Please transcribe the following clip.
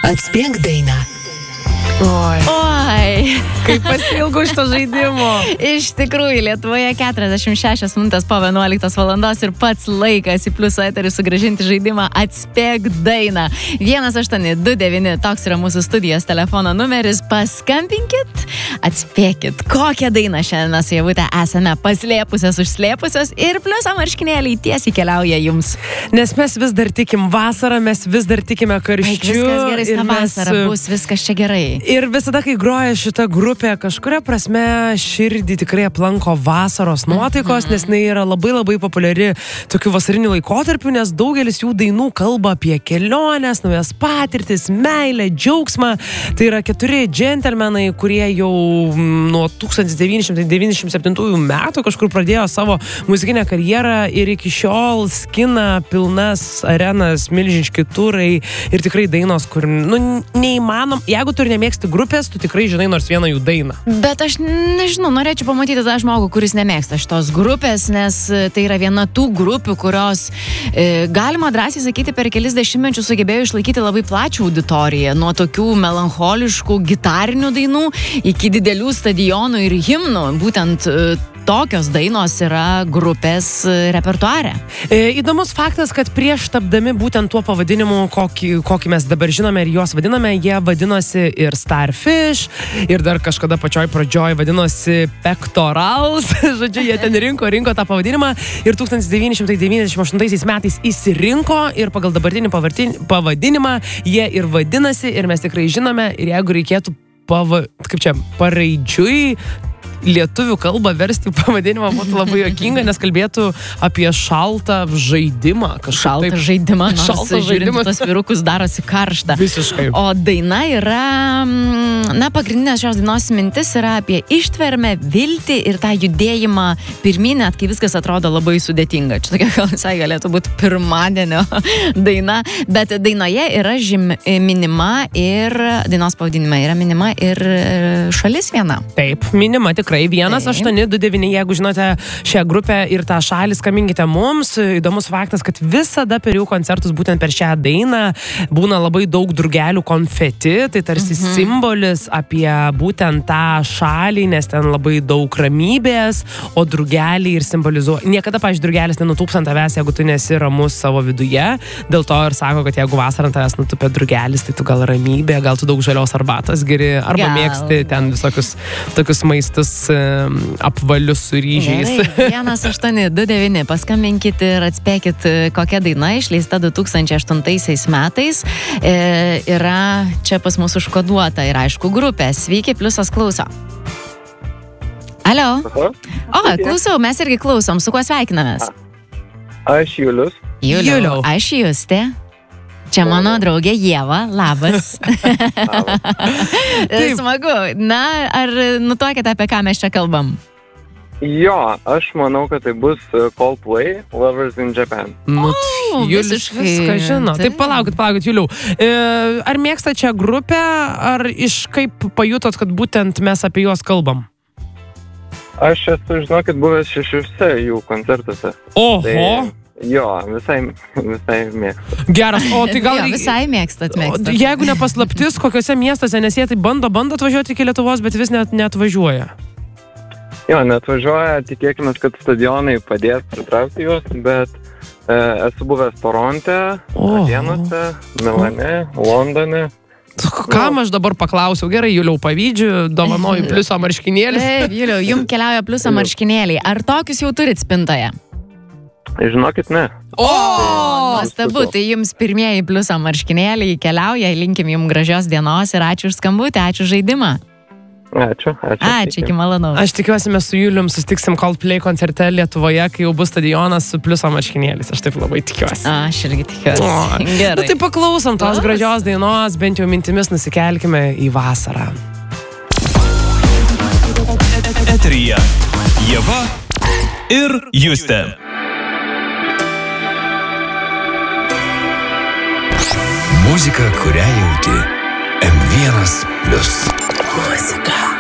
Atspėk dainą. Oi. Kaip pasilgau šito žaidimo. Iš tikrųjų, Lietuvoje 46 minutės po 11 valandos ir pats laikas į Pliuso eterį sugrąžinti žaidimą Atspėk dainą. 1829, toks yra mūsų studijos telefono numeris. Paskambinkit, atspėkit, kokią dainą šiandien mes su Ievute esame paslėpusios, užslėpusios ir Pliuso marškinėliai tiesiai keliauja jums. Nes mes vis dar tikim vasarą, mes vis dar tikime karščiu. Viskas gerai, ta vasara bus, viskas čia gerai. Ir visada, kai groja šita grupė, kažkuria prasme širdį tikrai aplanko vasaros nuotaikos, nes jinai yra labai labai populiari tokiu vasariniu laikotarpiu, nes daugelis jų dainų kalba apie keliones, naujas patirtis, meilę, džiaugsmą. Tai yra 4 džentelmenai, kurie jau nuo 1997 metų kažkur pradėjo savo muzikinę karjerą ir iki šiol skina pilnas arenas, milžiniški turai ir tikrai dainos, kur neįmanom, jeigu tu ir nemėgsti grupės, tu tikrai žinai nors vieną jų dainą. Bet aš nežinau, norėčiau pamatyti tą žmogų, kuris nemėgsta šitos grupės, nes tai yra viena tų grupių, kurios galima drąsiai sakyti per kelis dešimtmečius sugebėjo išlaikyti labai plačią auditoriją, nuo tokių melancholiškų gitarinių dainų iki didelių stadionų ir himnų. Būtent tokios dainos yra grupės repertuare. Įdomus faktas, kad prieš tapdami būtent tuo pavadinimu, kokį mes dabar žinome ir juos vadiname, jie vadinosi ir Starfish, ir dar kažkada pačioj pradžioj vadinosi Pectorals. Žodžiu, jie ten rinko tą pavadinimą ir 1998 metais įsirinko ir pagal dabartinį pavadinimą jie ir vadinasi ir mes tikrai žinome ir jeigu reikėtų paraidžiui lietuvių kalbą versti pavadinimą būtų labai juokinga, nes kalbėtų apie šaltą žaidimą. Šaltą žaidimą, nors žiūrint tos vyrukus darosi karšta. Visiškai. O daina yra, pagrindinės šios dainos mintis yra apie ištvermę, viltį ir tą judėjimą pirmyn, net kai viskas atrodo labai sudėtinga. Čia tokia gal visai galėtų būti pirmadienio daina, bet dainoje yra minima ir dainos pavadinime yra minima ir šalis viena. Taip, minima tikrai 1829, jeigu žinote šią grupę ir tą šalį, skambinkite mums. Įdomus faktas, kad visada per jų koncertus, būtent per šią dainą, būna labai daug drugelių konfeti, tai tarsi simbolis apie būtent tą šalį, nes ten labai daug ramybės, o drugeliai ir simbolizuoja. Niekada, pavyzdžiui, drugelis nenutūps ant tavęs, jeigu tu nesi ramus savo viduje. Dėl to ir sako, kad jeigu vasarą ant tavęs nutupia drugelis, tai tu gal ramybė, gal tu daug žalios arbatos geri, arba mėgsti ten visokius tokius maistus apvalius su ryžiais. 1829, paskambinkit ir atspėkit, kokia daina išleista 2008 metais yra čia pas mus užkoduota ir aišku grupė. Sveiki, Pliusas klauso. Alio? Klausau, mes irgi klausom. Su kuo sveikinamės? Aš Julius. Juliau. Aš Justė. Čia mano draugė Ieva, labas. Smagu. Na, ar nutuokite, apie ką mes čia kalbam? Jo, aš manau, kad tai bus Coldplay, Lovers in Japan. Julius viską žino. Taip, palaukit, Juliau. Ar mėgsta čia grupę, ar iš kaip pajutot, kad būtent mes apie juos kalbam? Aš esu, žinokit, buvęs 6 jų koncertuose. Oho! Jo, visai mėgstu. Geras, o tai gal... visai mėgstat. Jeigu nepaslaptis, kokiuose miestuose, nes jie tai bando atvažiuoti iki Lietuvos, bet vis neatvažiuoja. Jo, neatvažiuoja, tikėkime, kad stadionai padės pritraukti juos, bet esu buvęs Toronte, Atėnuose, Milane, Londone. Kam aš dabar paklausiau? Gerai, Juliau, pavydžiu, dovanoju Pliuso marškinėlį. Taip, Juliau, jums keliauja Pliuso marškinėliai. Ar tokius jau turit spintoje? Žinokit, ne. Nuostabu, tai jums pirmieji Pliuso marškinėliai keliauja, linkim jums gražios dienos ir ačiū už skambutį, ačiū žaidimą. Ačiū. Ačiū, iki malonaus. Aš tikiuosi, mes su Julium sustiksim Coldplay koncerte Lietuvoje, kai jau bus stadionas su Pliuso marškinėlis. Aš taip labai tikiuosi. Aš irgi tikiuosi. Gerai. Tai paklausom tos gražios dainos, bent jau mintimis nusikelkime į vasarą. Eteryje Ieva ir Justė. Muzika, kurią jauti. M1+. Muzika.